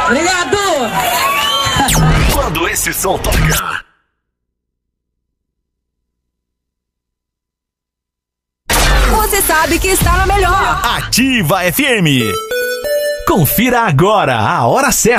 Obrigado! Quando esse som toca, você sabe que está na melhor. Ativa FM. Confira agora a hora certa.